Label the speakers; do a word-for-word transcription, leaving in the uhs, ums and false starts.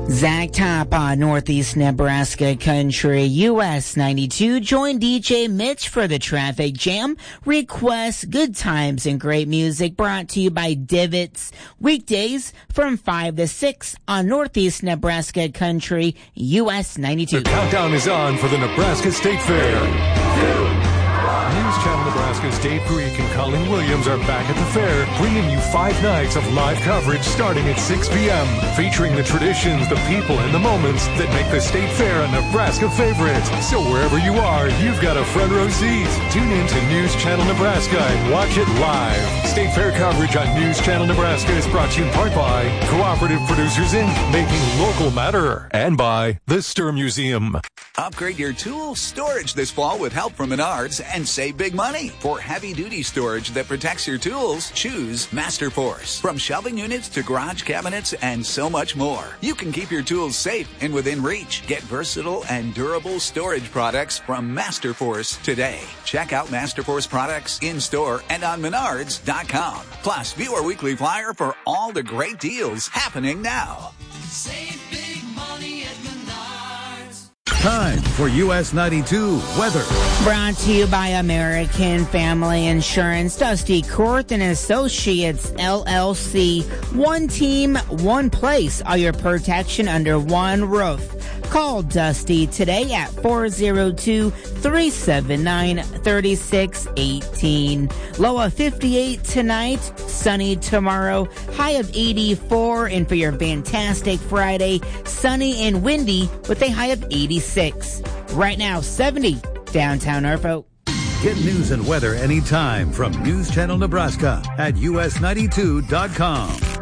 Speaker 1: Zach Top on Northeast Nebraska Country, U S ninety-two. Join D J Mitch for the traffic jam. Request good times and great music brought to you by Divots. Weekdays from five to six on Northeast Nebraska Country, U S ninety-two.
Speaker 2: The countdown is on for the Nebraska State Fair. News Channel Nebraska's Dave Greek and Colleen Williams are back at the fair, bringing you five nights of live coverage starting at six p.m., featuring the traditions, the people, and the moments that make the State Fair a Nebraska favorite. So wherever you are, you've got a front row seat. Tune in to News Channel Nebraska and watch it live. State Fair coverage on News Channel Nebraska is brought to you in part by Cooperative Producers Incorporated, making local matter, and by the Sturm Museum.
Speaker 3: Upgrade your tool storage this fall with help from Menards and save big money. For heavy-duty storage that protects your tools, choose Masterforce. From shelving units to garage cabinets and so much more, you can keep your tools safe and within reach. Get versatile and durable storage products from Masterforce today. Check out Masterforce products in-store and on Menards dot com. Plus, view our weekly flyer for all the great deals happening now.
Speaker 4: Save big money at Menards.
Speaker 5: Time for U S ninety-two weather.
Speaker 1: Brought to you by American Family Insurance. Dusty Korth and Associates, L L C. One team, one place. All your protection under one roof. Call Dusty today at four oh two, three seven nine, three six one eight. Low of fifty-eight tonight, sunny tomorrow, high of eighty-four. And for your fantastic Friday, sunny and windy with a high of eighty-six. Right now, seventy downtown Norfolk.
Speaker 5: Get news and weather anytime from News Channel Nebraska at U S ninety-two dot com.